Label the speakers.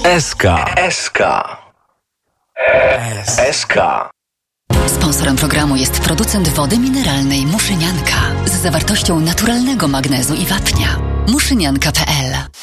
Speaker 1: SK.
Speaker 2: Sponsorem programu jest producent wody mineralnej Muszynianka z zawartością naturalnego magnezu i wapnia. Muszynianka.pl